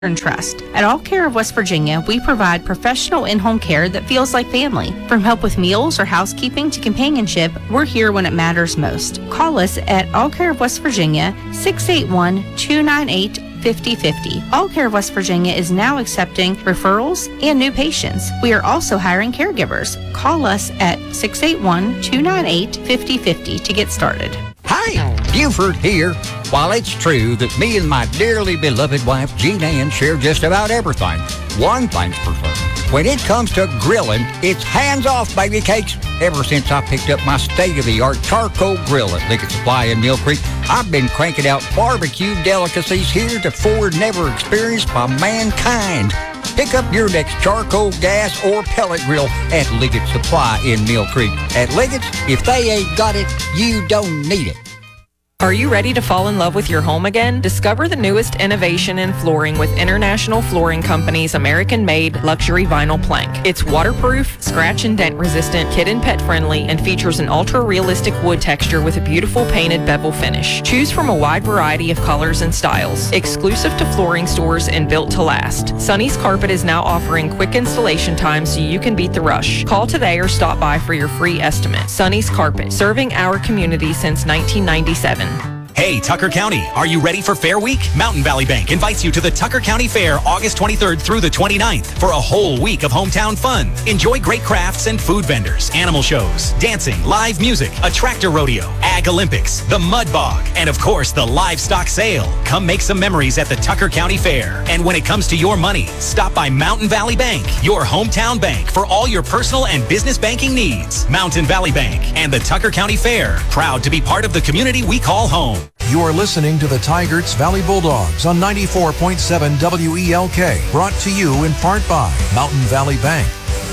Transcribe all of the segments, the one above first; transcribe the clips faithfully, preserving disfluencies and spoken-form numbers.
and trust. At All Care of West Virginia, we provide professional in-home care that feels like family. From help with meals or housekeeping to companionship, we're here when it matters most. Call us at All Care of West Virginia, six eight one, two nine eight, five oh five oh. All Care of West Virginia is now accepting referrals and new patients. We are also hiring caregivers. Call us at six eight one, two nine eight, five oh five oh to get started. Hi, Buford here. While it's true that me and my dearly beloved wife, Jean Ann, share just about everything, one thing's for certain. When it comes to grilling, it's hands-off, baby cakes. Ever since I picked up my state-of-the-art charcoal grill at Liggett Supply in Mill Creek, I've been cranking out barbecue delicacies heretofore never experienced by mankind. Pick up your next charcoal, gas, or pellet grill at Liggett Supply in Mill Creek. At Liggett's, if they ain't got it, you don't need it. Are you ready to fall in love with your home again? Discover the newest innovation in flooring with International Flooring Company's American-made luxury vinyl plank. It's waterproof, scratch and dent resistant, kid and pet friendly, and features an ultra-realistic wood texture with a beautiful painted bevel finish. Choose from a wide variety of colors and styles. Exclusive to flooring stores and built to last. Sonny's Carpet is now offering quick installation time so you can beat the rush. Call today or stop by for your free estimate. Sonny's Carpet, serving our community since nineteen ninety-seven. Hey, Tucker County, are you ready for Fair Week? Mountain Valley Bank invites you to the Tucker County Fair August twenty-third through the twenty-ninth for a whole week of hometown fun. Enjoy great crafts and food vendors, animal shows, dancing, live music, a tractor rodeo, Ag Olympics, the Mud Bog, and of course, the livestock sale. Come make some memories at the Tucker County Fair. And when it comes to your money, stop by Mountain Valley Bank, your hometown bank for all your personal and business banking needs. Mountain Valley Bank and the Tucker County Fair, proud to be part of the community we call home. You are listening to the Tigers Valley Bulldogs on ninety-four point seven W E L K, brought to you in part by Mountain Valley Bank.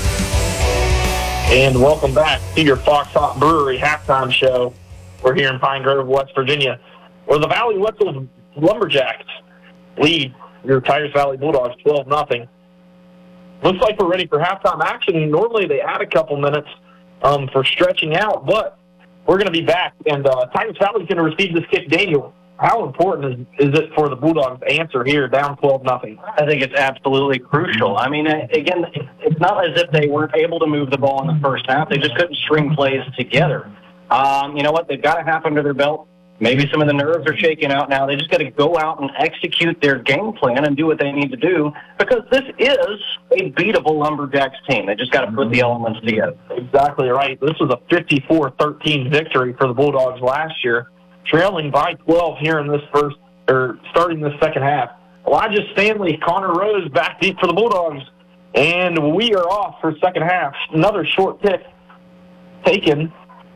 And welcome back to your Fox Hop Brewery halftime show. We're here in Pine Grove, West Virginia, where the Valley Wetzel Lumberjacks lead your Tigers Valley Bulldogs twelve nothing. Looks like we're ready for halftime action. Normally they add a couple minutes um, for stretching out, but we're going to be back, and uh, Tigers Valley is going to receive this kick. Daniel, how important is, is it for the Bulldogs to answer here, down twelve nothing? I think it's absolutely crucial. I mean, again, it's not as if they weren't able to move the ball in the first half. They just couldn't string plays together. Um, you know what? They've got a half under their belt. Maybe some of the nerves are shaking out now. They just got to go out and execute their game plan and do what they need to do, because this is a beatable Lumberjacks team. They just got to put the elements together. Exactly right. This was a fifty-four thirteen victory for the Bulldogs last year, trailing by twelve here in this first, or starting this second half. Elijah Stanley, Connor Rose back deep for the Bulldogs, and we are off for second half. Another short kick taken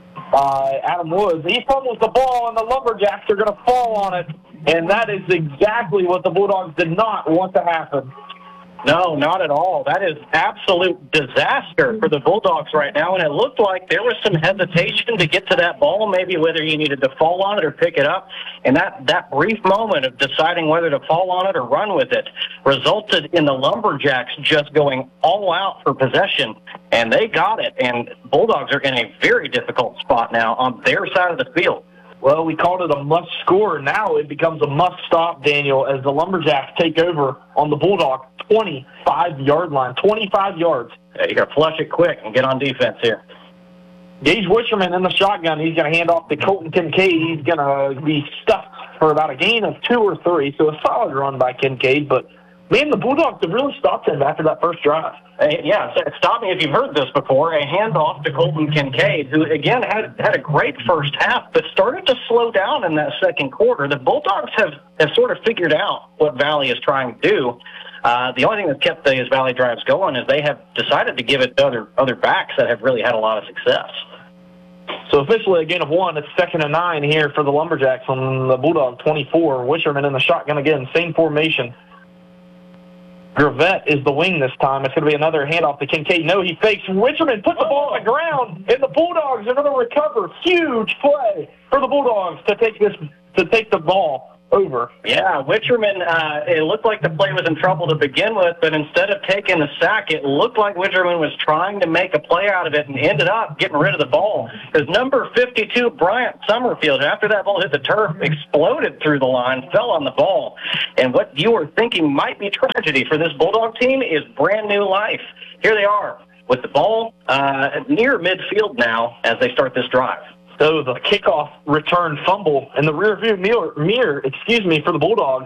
by Adam Woods. He fumbles the ball, and the Lumberjacks are going to fall on it, and that is exactly what the Bulldogs did not want to happen. No, not at all. That is absolute disaster for the Bulldogs right now, and it looked like there was some hesitation to get to that ball, maybe whether you needed to fall on it or pick it up. And that, that brief moment of deciding whether to fall on it or run with it resulted in the Lumberjacks just going all out for possession, and they got it. And Bulldogs are in a very difficult spot now on their side of the field. Well, we called it a must-score. Now it becomes a must-stop, Daniel, as the Lumberjacks take over on the Bulldog twenty-five-yard line. twenty-five yards. Yeah, you got to flush it quick and get on defense here. Gage Wisherman in the shotgun. He's going to hand off to Colton Kincaid. He's going to be stuffed for about a gain of two or three, so a solid run by Kincaid. But, man, the Bulldogs have really stopped him after that first drive. Hey, yeah, stop me if you've heard this before. A handoff to Colton Kincaid, who, again, had had a great first half, but started to slow down in that second quarter. The Bulldogs have, have sort of figured out what Valley is trying to do. Uh, the only thing that's kept these Valley drives going is they have decided to give it to other, other backs that have really had a lot of success. So officially a gain of one. It's second and nine here for the Lumberjacks on the Bulldog twenty-four. Wisherman in the shotgun again, same formation. Gravette is the wing this time. It's going to be another handoff to Kincaid. No, he fakes. Wisherman puts the ball on the ground, and the Bulldogs are going to recover. Huge play for the Bulldogs to take this to take the ball over. Yeah, Witcherman, uh, it looked like the play was in trouble to begin with, but instead of taking the sack, it looked like Witcherman was trying to make a play out of it and ended up getting rid of the ball. Because number fifty-two, Bryant Summerfield, after that ball hit the turf, exploded through the line, fell on the ball. And what you were thinking might be tragedy for this Bulldog team is brand new life. Here they are with the ball uh, near midfield now as they start this drive. So the kickoff return fumble in the rearview mirror, mirror, excuse me, for the Bulldogs.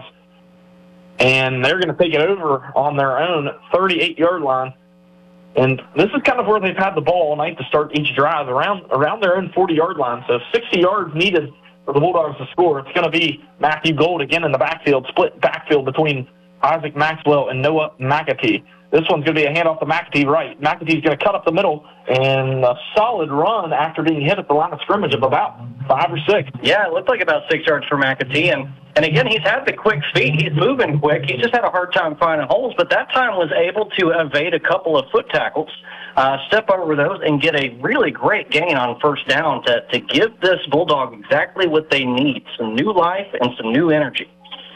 And they're going to take it over on their own thirty-eight-yard line. And this is kind of where they've had the ball all night to start each drive, around around their own forty-yard line. So sixty yards needed for the Bulldogs to score. It's going to be Matthew Gold again in the backfield, split backfield between Isaac Maxwell and Noah McAtee. This one's going to be a handoff to McAtee right. McAtee's going to cut up the middle, and a solid run after being hit at the line of scrimmage of about five or six. Yeah, it looked like about six yards for McAtee. And, and again, he's had the quick feet. He's moving quick. He's just had a hard time finding holes, but that time was able to evade a couple of foot tackles, uh, step over those, and get a really great gain on first down to, to give this Bulldog exactly what they need, some new life and some new energy.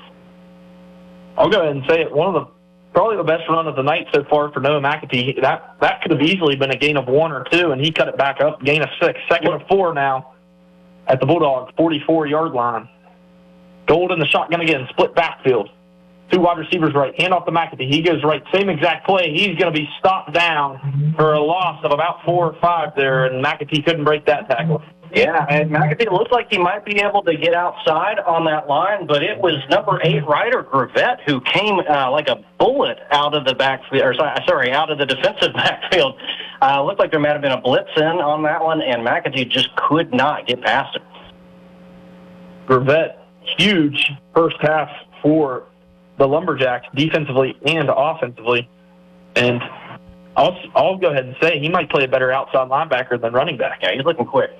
I'll go ahead and say it. One of the Probably the best run of the night so far for Noah McAtee. That that could have easily been a gain of one or two, and he cut it back up, gain of six. Second of four now at the Bulldogs' forty-four-yard line. Gold in the shotgun again, split backfield. Two wide receivers right, hand off to McAtee. He goes right, same exact play. He's going to be stopped down for a loss of about four or five there, and McAtee couldn't break that tackle. Yeah, and McAtee looks like he might be able to get outside on that line, but it was number eight Ryder Gravette who came uh, like a bullet out of the backfield, or sorry, out of the defensive backfield. Uh, looked like there might have been a blitz in on that one, and McAtee just could not get past it. Gravette, huge first half for the Lumberjacks, defensively and offensively, and I'll I'll go ahead and say he might play a better outside linebacker than running back. Yeah, he's looking quick.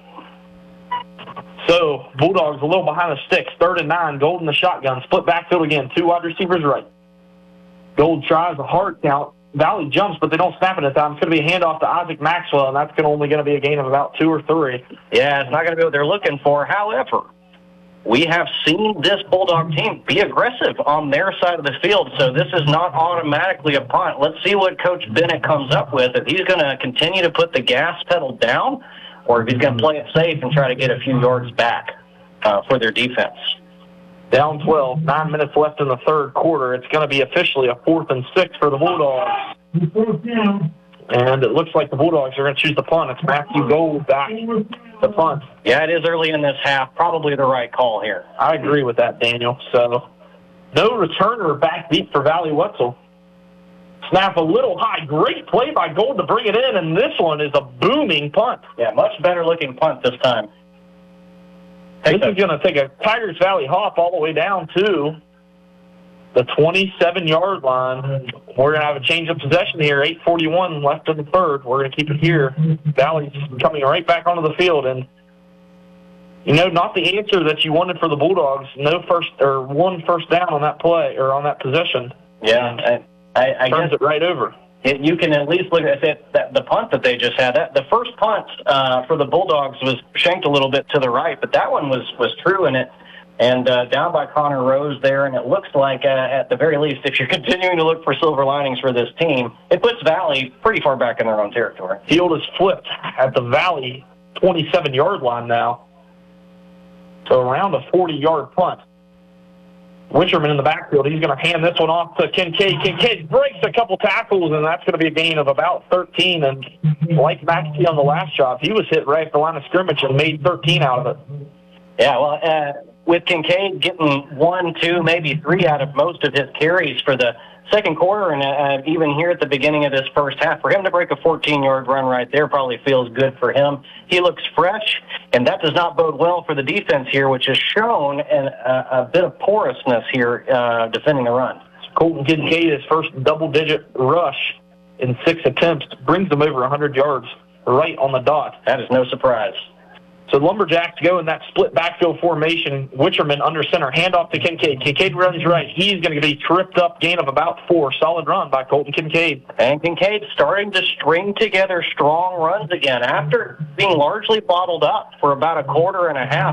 So, Bulldogs a little behind the sticks, third and nine, Gold in the shotgun, split backfield again, two wide receivers right. Gold tries a hard count. Valley jumps, but they don't snap it at time. It's going to be a handoff to Isaac Maxwell, and that's gonna only going to be a gain of about two or three. Yeah, it's not going to be what they're looking for. However, we have seen this Bulldog team be aggressive on their side of the field, so this is not automatically a punt. Let's see what Coach Bennett comes up with. If he's going to continue to put the gas pedal down, or if he's going to play it safe and try to get a few yards back uh, for their defense. Down twelve, nine minutes left in the third quarter. It's going to be officially a fourth and six for the Bulldogs. And it looks like the Bulldogs are going to choose the punt. It's Matthew Gold back to punt. Yeah, it is early in this half. Probably the right call here. I agree with that, Daniel. So, no returner back deep for Valley Wetzel. Snap a little high. Great play by Gold to bring it in, and this one is a booming punt. Yeah, much better looking punt this time. This is going to take a Tigers Valley hop all the way down to the twenty-seven-yard line. We're going to have a change of possession here. eight forty-one left in the third. We're going to keep it here. Valley's coming right back onto the field, and you know, not the answer that you wanted for the Bulldogs. No first or one first down on that play or on that possession. Yeah, I, I, I turns guess it right over. It, you can at least look at it, that, the punt that they just had. That, the first punt uh, for the Bulldogs was shanked a little bit to the right, but that one was, was true in it. And uh, down by Connor Rose there, and it looks like, uh, at the very least, if you're continuing to look for silver linings for this team, it puts Valley pretty far back in their own territory. Field is flipped at the Valley twenty-seven-yard line now. So around a forty-yard punt. Wisherman in the backfield. He's going to hand this one off to Kincaid. Kincaid breaks a couple tackles, and that's going to be a gain of about thirteen. And like McAtee on the last shot, he was hit right at the line of scrimmage and made thirteen out of it. Yeah, well, uh, with Kincaid getting one, two, maybe three out of most of his carries for the second quarter, and uh, even here at the beginning of this first half, for him to break a fourteen-yard run right there probably feels good for him. He looks fresh, and that does not bode well for the defense here, which has shown an, uh, a bit of porousness here uh, defending the run. Colton Kincaid, his first double-digit rush in six attempts, brings them over one hundred yards right on the dot. That is no surprise. So Lumberjacks go in that split backfield formation. Witcherman under center, handoff to Kincaid. Kincaid runs right. He's going to be tripped up, gain of about four. Solid run by Colton Kincaid. And Kincaid starting to string together strong runs again after being largely bottled up for about a quarter and a half.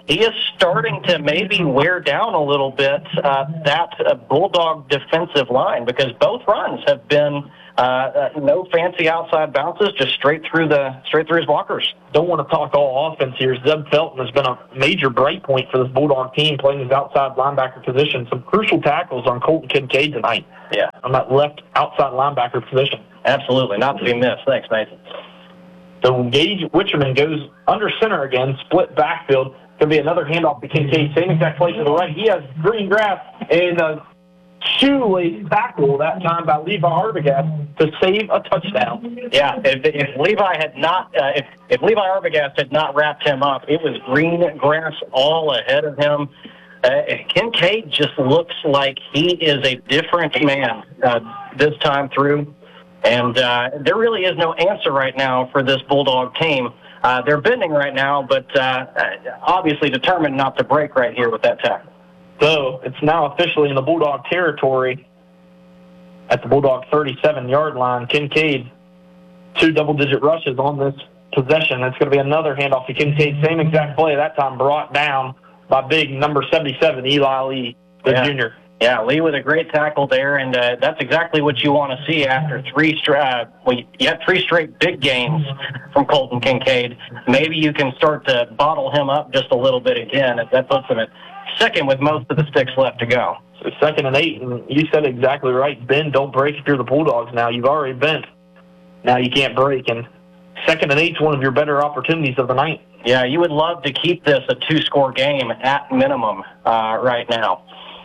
he is starting to maybe wear down a little bit uh, that uh, Bulldog defensive line, because both runs have been uh, uh, no fancy outside bounces, just straight through the straight through his blockers. Don't want to talk all offense here. Zeb Felton has been a major break point for this Bulldog team, playing his outside linebacker position. Some crucial tackles on Colton Kincaid tonight. Yeah, on that left outside linebacker position. Absolutely, not to be missed. Thanks, Nathan. So Gage Witcherman goes under center again, split backfield. Going to be another handoff to Kincaid. Same exact play to the right. He has green grass and a shoelace tackle that time by Levi Arbogast to save a touchdown. Yeah, if, if Levi had not, uh, if, if Levi Arbogast had not wrapped him up, it was green grass all ahead of him. Uh, Kincaid just looks like he is a different man uh, this time through. And uh, there really is no answer right now for this Bulldog team. Uh, they're bending right now, but uh, obviously determined not to break right here with that tackle. So it's now officially in the Bulldog territory at the Bulldog thirty-seven-yard line. Kincaid, two double-digit rushes on this possession. It's going to be another handoff to Kincaid. Same exact play, that time brought down by big number seventy-seven, Eli Lee, the yeah. junior. Yeah, Lee with a great tackle there, and uh, that's exactly what you want to see after three straight. Uh, well, you have three straight big games from Colton Kincaid. Maybe you can start to bottle him up just a little bit again. That puts him at second with most of the sticks left to go. So second and eight, and you said exactly right. Bend, don't break if you're the Bulldogs now. You've already bent. Now you can't break, and second and eight is one of your better opportunities of the night. Yeah, you would love to keep this a two-score game at minimum uh, right now.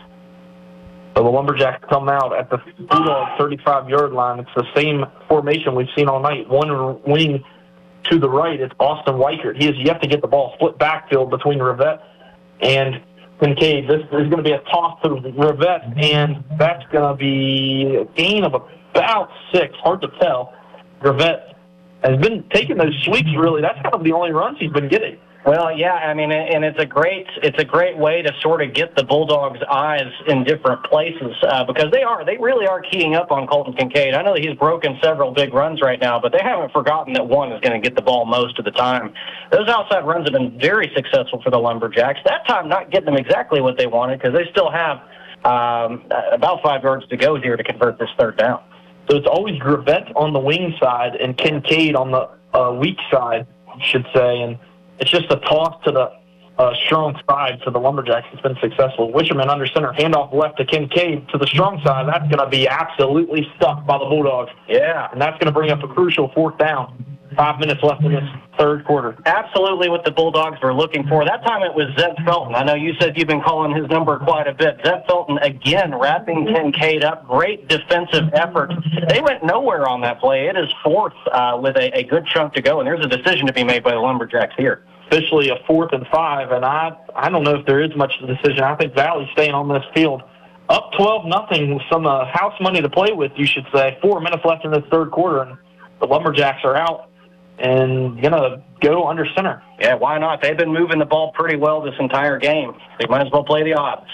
So the Lumberjacks come out at the Bulldog thirty-five-yard line. It's the same formation we've seen all night. One wing to the right, it's Austin Weichert. He has yet to get the ball. Split backfield between Rivette and Kincaid. This is going to be a toss to Rivette, and that's going to be a gain of about six. Hard to tell. Rivette has been taking those sweeps, really. That's kind of the only runs he's been getting. Well, yeah, I mean, and it's a great it's a great way to sort of get the Bulldogs' eyes in different places uh, because they are they really are keying up on Colton Kincaid. I know that he's broken several big runs right now, but they haven't forgotten that one is going to get the ball most of the time. Those outside runs have been very successful for the Lumberjacks. That time, not getting them exactly what they wanted because they still have um, about five yards to go here to convert this third down. So it's always Gravette on the wing side and Kincaid on the uh, weak side, I should say, and it's just a toss to the uh, strong side to the Lumberjacks. It's been successful. Wisherman under center, handoff left to Kincaid to the strong side. That's going to be absolutely stuck by the Bulldogs. Yeah. And that's going to bring up a crucial fourth down. Five minutes left in this third quarter. Absolutely what the Bulldogs were looking for. That time it was Zeb Felton. I know you said you've been calling his number quite a bit. Zeb Felton, again, wrapping Kincaid up. Great defensive effort. They went nowhere on that play. It is fourth uh, with a, a good chunk to go, and there's a decision to be made by the Lumberjacks here. Officially a fourth and five, and I I don't know if there is much of a decision. I think Valley's staying on this field. Up twelve nothing with some uh, house money to play with, you should say. Four minutes left in this third quarter, and the Lumberjacks are out and going to go under center. Yeah, why not? They've been moving the ball pretty well this entire game. They might as well play the odds.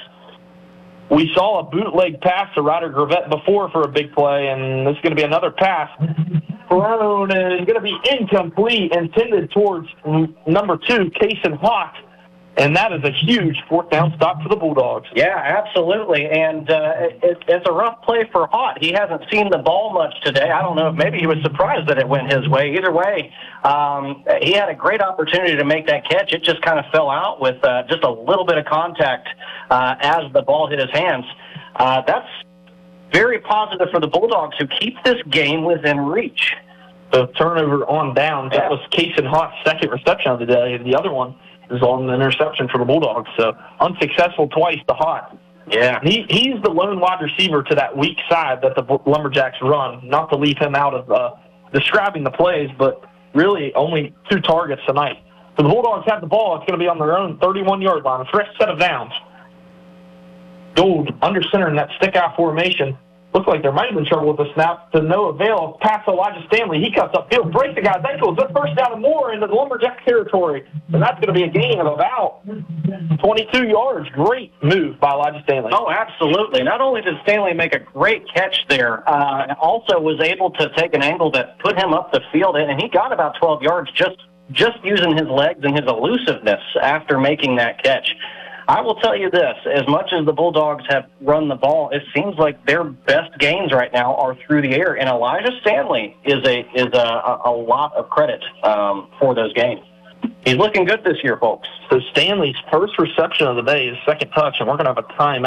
We saw a bootleg pass to Ryder Gravette before for a big play, and this is going to be another pass. Thrown is going to be incomplete, intended towards number two, Kason Hawk. And that is a huge fourth down stop for the Bulldogs. Yeah, absolutely. And uh, it, it's a rough play for Hott. He hasn't seen the ball much today. I don't know if maybe he was surprised that it went his way. Either way, um, he had a great opportunity to make that catch. It just kind of fell out with uh, just a little bit of contact uh, as the ball hit his hands. Uh, that's very positive for the Bulldogs, who keep this game within reach. The turnover on down, that was Kason Hott's second reception of the day. The other one is on the interception for the Bulldogs. So unsuccessful twice to Hott. Yeah. He, he's the lone wide receiver to that weak side that the Lumberjacks run, not to leave him out of uh, describing the plays, but really only two targets tonight. So the Bulldogs have the ball. It's going to be on their own thirty-one-yard line. A fresh set of downs. Gould under center in that stick-out formation. Looked like there might have been trouble with the snap. To no avail. Pass to Elijah Stanley. He cuts upfield, breaks the guy's ankles. That's first down and more into the Lumberjack territory. And that's going to be a gain of about twenty-two yards. Great move by Elijah Stanley. Oh, absolutely. Not only did Stanley make a great catch there, uh, also was able to take an angle that put him up the field, and he got about twelve yards just just using his legs and his elusiveness after making that catch. I will tell you this, as much as the Bulldogs have run the ball, it seems like their best gains right now are through the air, and Elijah Stanley is a is a, a lot of credit um, for those gains. He's looking good this year, folks. So Stanley's first reception of the day is second touch, and we're going to have a time